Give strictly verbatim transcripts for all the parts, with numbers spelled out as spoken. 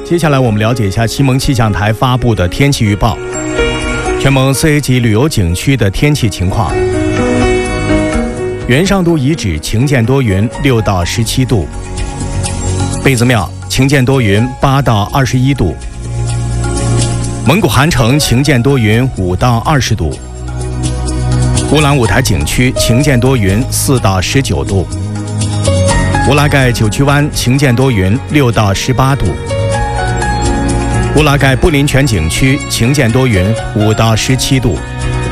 接下来我们了解一下西蒙气象台发布的天气预报。全蒙四 A 级旅游景区的天气情况：元上都遗址晴见多云，六到十七度；贝子庙晴见多云，八到二十一度；蒙古汗城晴见多云，五到二十度；乌兰舞台景区晴见多云，四到十九度；乌拉盖九曲湾晴见多云，六到十八度；乌拉盖布林泉景区晴见多云，五到十七度；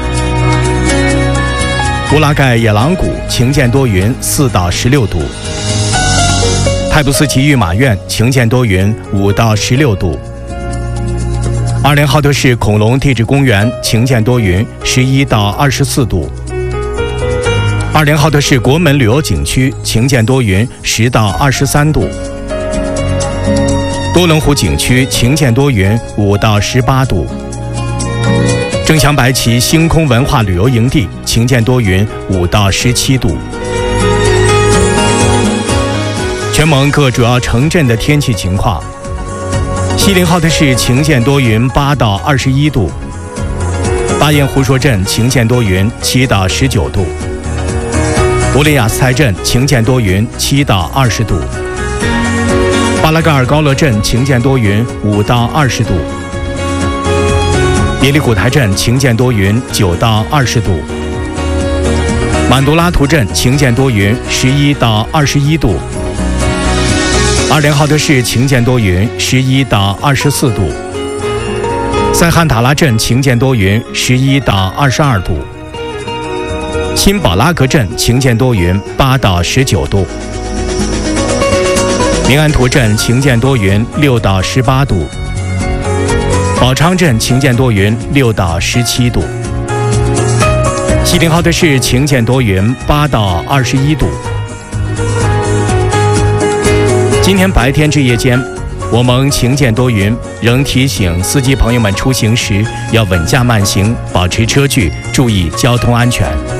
乌拉盖野狼谷晴见多云，四到十六度；泰布斯旗御马院晴见多云，五到十六度；二连浩特市恐龙地质公园晴见多云，十一到二十四度；二连浩特市国门旅游景区晴见多云，十到二十三度；多伦湖景区晴见多云，五到十八度；正祥白旗星空文化旅游营地晴见多云，五到十七度。全蒙各主要城镇的天气情况：锡林浩特市晴见多云，八到二十一度；巴彦胡说镇晴见多云，七到十九度；乌林雅斯泰镇晴见多云，七到二十度；巴拉盖尔高乐镇晴见多云，五到二十度；别里古台镇晴见多云，九到二十度；满都拉图镇晴见多云，十一到二十一度；二连浩特市晴见多云，十一到二十四度；塞罕塔拉镇晴见多云，十一到二十二度；新宝拉格镇晴见多云，八到十九度；明安图镇晴见多云，六到十八度；宝昌镇晴见多云，六到十七度；锡林浩特市晴见多云，八到二十一度。今天白天至夜间，我蒙晴见多云，仍提醒司机朋友们出行时要稳驾慢行，保持车距，注意交通安全。